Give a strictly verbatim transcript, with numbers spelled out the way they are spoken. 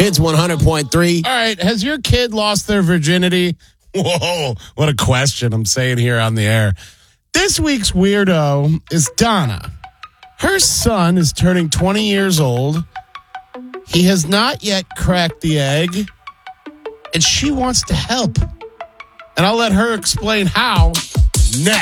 Hits one hundred point three. All right. Has your kid lost their virginity? Whoa. What a question I'm saying here on the air. This week's weirdo is Donna. Her son is turning twenty years old. He has not yet cracked the egg, and she wants to help. And I'll let her explain how next.